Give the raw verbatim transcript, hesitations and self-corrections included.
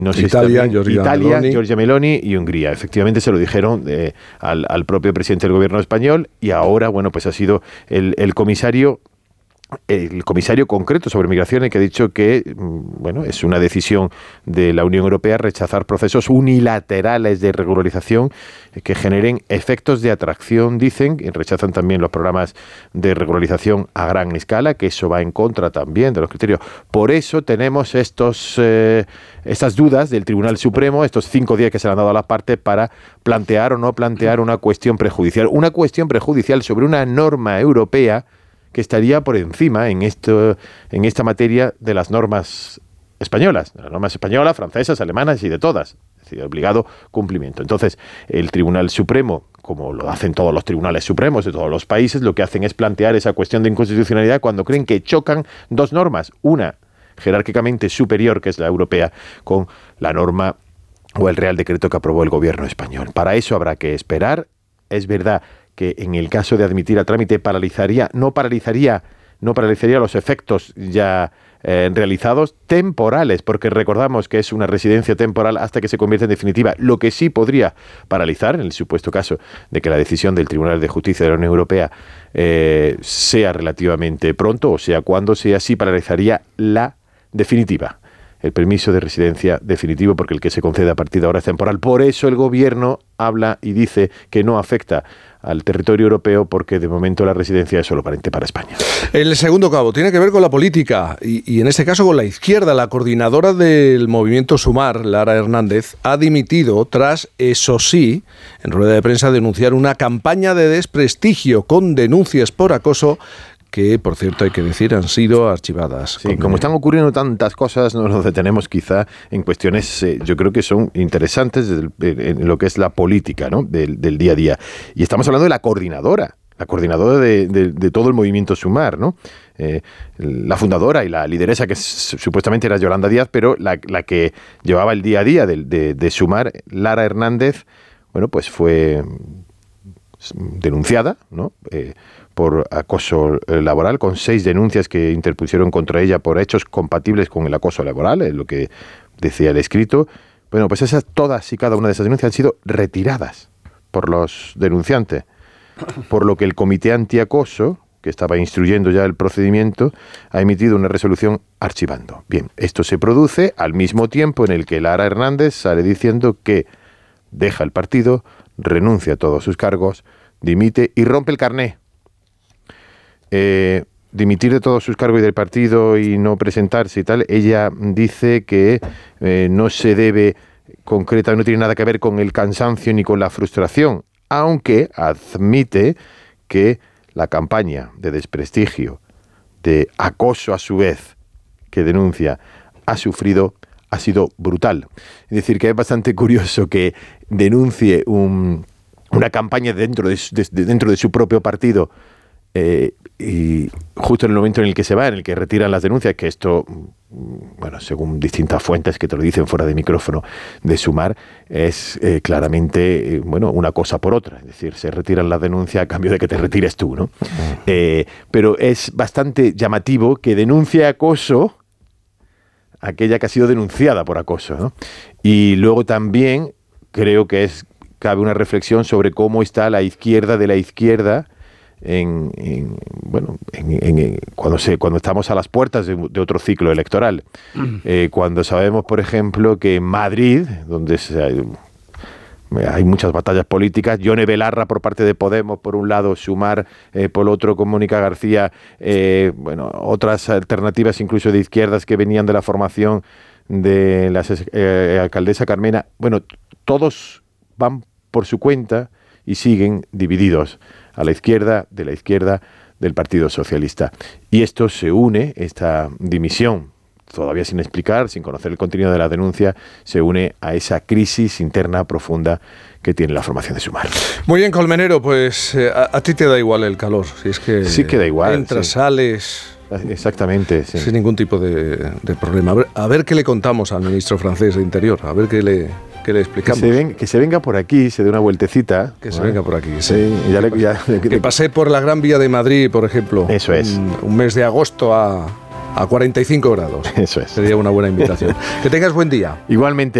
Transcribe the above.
No sé Italia, si Giorgia Italia, Meloni. Giorgia Meloni y Hungría. Efectivamente se lo dijeron eh, al, al propio presidente del gobierno español y ahora, bueno, pues ha sido el, el comisario el comisario concreto sobre migración el que ha dicho que, bueno, es una decisión de la Unión Europea rechazar procesos unilaterales de regularización que generen efectos de atracción, dicen, y rechazan también los programas de regularización a gran escala, que eso va en contra también de los criterios. Por eso tenemos estos eh, estas dudas del Tribunal Supremo, estos cinco días que se le han dado a las partes para plantear o no plantear una cuestión prejudicial, una cuestión prejudicial sobre una norma europea que estaría por encima en esto, en esta materia de las normas españolas, de las normas españolas, francesas, alemanas y de todas, es decir, obligado cumplimiento. Entonces, el Tribunal Supremo, como lo hacen todos los tribunales supremos de todos los países, lo que hacen es plantear esa cuestión de inconstitucionalidad cuando creen que chocan dos normas, una jerárquicamente superior, que es la europea, con la norma o el Real Decreto que aprobó el gobierno español. Para eso habrá que esperar. Es verdad que en el caso de admitir a trámite paralizaría, no paralizaría, no paralizaría los efectos ya eh, realizados temporales, porque recordamos que es una residencia temporal hasta que se convierta en definitiva. Lo que sí podría paralizar, en el supuesto caso de que la decisión del Tribunal de Justicia de la Unión Europea eh, sea relativamente pronto, o sea, cuando sea, sí paralizaría la definitiva. El permiso de residencia definitivo, porque el que se concede a partir de ahora es temporal. Por eso el gobierno habla y dice que no afecta al territorio europeo, porque de momento la residencia es solo parente para España. El segundo cabo tiene que ver con la política y, y en este caso con la izquierda. La coordinadora del movimiento Sumar, Lara Hernández, ha dimitido tras, eso sí, en rueda de prensa, denunciar una campaña de desprestigio con denuncias por acoso que, por cierto, hay que decir, han sido archivadas. Sí, como están ocurriendo tantas cosas, no nos detenemos quizá en cuestiones, eh, yo creo que son interesantes desde el, en lo que es la política, ¿no?, del, del día a día. Y estamos hablando de la coordinadora, la coordinadora de, de, de todo el movimiento Sumar, ¿no? Eh, la fundadora y la lideresa, que es, supuestamente era Yolanda Díaz, pero la, la que llevaba el día a día de, de, de Sumar, Lara Hernández, bueno, pues fue denunciada, ¿no?, Eh, por acoso laboral, con seis denuncias que interpusieron contra ella por hechos compatibles con el acoso laboral, es lo que decía el escrito. Bueno, pues esas, todas y cada una de esas denuncias han sido retiradas por los denunciantes, por lo que el Comité Antiacoso, que estaba instruyendo ya el procedimiento, ha emitido una resolución archivando. Bien, esto se produce al mismo tiempo en el que Lara Hernández sale diciendo que deja el partido, renuncia a todos sus cargos, dimite y rompe el carné. Eh, dimitir de todos sus cargos y del partido y no presentarse y tal, ella dice que eh, no se debe concreta, no tiene nada que ver con el cansancio ni con la frustración, aunque admite que la campaña de desprestigio, de acoso a su vez, que denuncia, ha sufrido, ha sido brutal. Es decir, que es bastante curioso que denuncie un, una campaña dentro de, de, de, dentro de su propio partido, Eh, y justo en el momento en el que se va, en el que retiran las denuncias, que esto, bueno, según distintas fuentes que te lo dicen fuera de micrófono de Sumar, es eh, claramente, eh, bueno, una cosa por otra. Es decir, se retiran las denuncias a cambio de que te retires tú, ¿no? Uh-huh. Eh, pero es bastante llamativo que denuncie acoso aquella que ha sido denunciada por acoso, ¿no? Y luego también creo que es cabe una reflexión sobre cómo está la izquierda de la izquierda En, en bueno en, en, en, cuando se cuando estamos a las puertas de, de otro ciclo electoral, mm. eh, cuando sabemos, por ejemplo, que en Madrid, donde se, hay, hay muchas batallas políticas, Yone Belarra por parte de Podemos por un lado, Sumar eh, por otro con Mónica García, eh, bueno, otras alternativas incluso de izquierdas que venían de la formación de la eh, alcaldesa Carmena, bueno, todos van por su cuenta y siguen divididos a la izquierda, de la izquierda del Partido Socialista. Y esto se une, esta dimisión, todavía sin explicar, sin conocer el contenido de la denuncia, se une a esa crisis interna profunda que tiene la formación de Sumar. Muy bien, Colmenero, pues eh, a, a ti te da igual el calor, si es que sí que da igual, entras, sí. sales... Exactamente, sí. Sin ningún tipo de, de problema. A ver, a ver qué le contamos al ministro francés de Interior, a ver qué le... que le explicamos. Que se, ven, que se venga por aquí, se dé una vueltecita. Que se ¿eh? venga por aquí, sí. sí ya que, le, ya, que, que pasé por la Gran Vía de Madrid, por ejemplo. Eso es. Un, un mes de agosto a, A cuarenta y cinco grados. Eso es. Sería una buena invitación. Que tengas buen día. Igualmente.